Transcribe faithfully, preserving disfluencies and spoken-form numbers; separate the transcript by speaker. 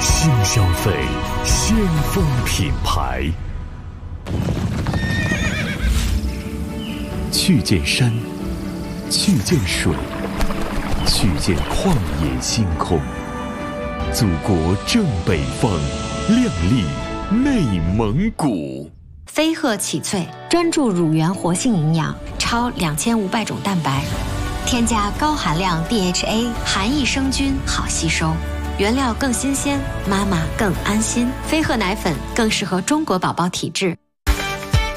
Speaker 1: 新消费，先锋品牌。去见山，去见水，去见旷野星空。祖国正北方，靓丽内蒙古。
Speaker 2: 飞鹤启萃专注乳源活性营养，超两千五百种蛋白，添加高含量 D H A， 含益生菌，好吸收。原料更新鲜，妈妈更安心。飞鹤奶粉更适合中国宝宝体质。